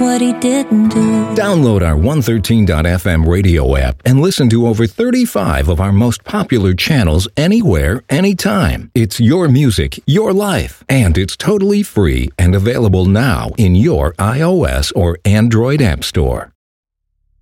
what he didn't do. Download our 113.fm radio app and listen to over 35 of our most popular channels anywhere, anytime. It's your music, your life, and it's totally free and available now in your iOS or Android app store.